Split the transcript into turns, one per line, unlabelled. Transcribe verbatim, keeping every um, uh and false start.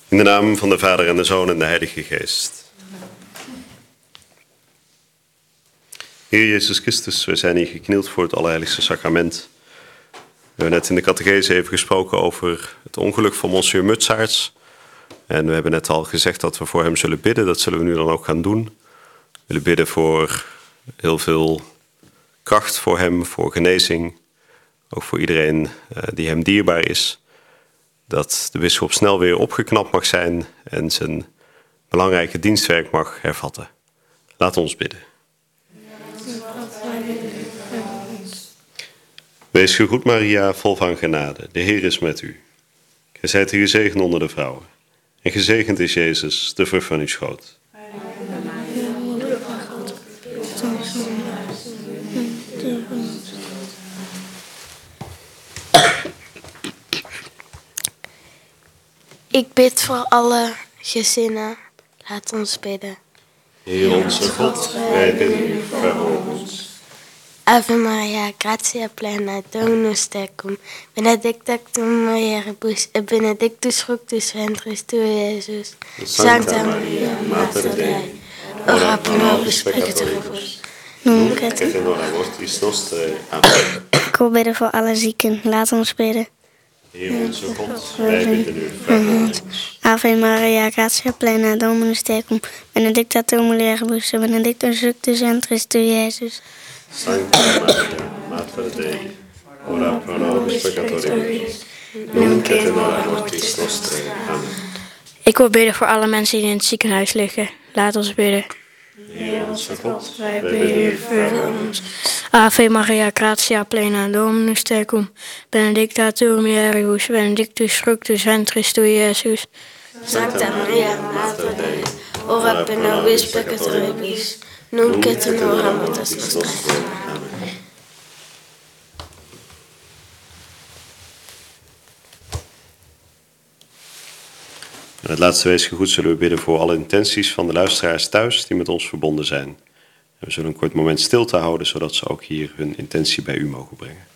In de naam van de Vader en de Zoon en de Heilige Geest. Heer Jezus Christus, wij zijn hier geknield voor het Allerheiligste Sacrament. We hebben net in de catechese even gesproken over het ongeluk van Monsieur Mutsaerts. En we hebben net al gezegd dat we voor hem zullen bidden. Dat zullen we nu dan ook gaan doen. We willen bidden voor heel veel kracht voor hem, voor genezing. Ook voor iedereen uh, die hem dierbaar is. Dat de bisschop snel weer opgeknapt mag zijn en zijn belangrijke dienstwerk mag hervatten. Laat ons bidden. Wees gegroet Maria, vol van genade. De Heer is met u. Gij zijt hier gezegend onder de vrouwen. En gezegend is Jezus, de vrucht van uw schoot.
Ik bid voor alle gezinnen. Laat ons bidden.
Heer onze God, wij bidden u, verhoor ons.
Ave Maria, gratia plena, Dominus tecum, benedicta tu mulieribus, et benedictus fructus ventris tui, Iesus. Sancta Maria, Mater Dei, ora pro nobis peccatoribus, nunc et in hora mortis nostrae. Amen.
Ik wil bidden voor alle zieken. Laat ons bidden.
Heer onze God, wij bidden u, verhoor ons.
Ave Maria, gratia plena, Dominus tecum, benedicta tu mulieribus, et benedictus fructus ventris tui, Iesus.
Sancta Maria, Mater Dei, ora pro nobis peccatoribus, nunc et in hora mortis nostrae. Amen.
Ik wil bidden voor alle mensen die in het ziekenhuis liggen. Laat ons bidden.
Heer onze God, wij
Wij
bidden u, verhoor
bidden
ons.
Ave Maria, gratia plena, Dominus tecum, benedicta tu mulieribus, benedictus fructus ventris tui, Iesus.
Sancta Maria, Mater Dei, ora pro nobis peccatoribus, nunc et in hora mortis nostrae.
Amen. En het laatste weesgegoed zullen we bidden voor alle intenties van de luisteraars thuis die met ons verbonden zijn. En we zullen een kort moment stilte houden, zodat ze ook hier hun intentie bij u mogen brengen.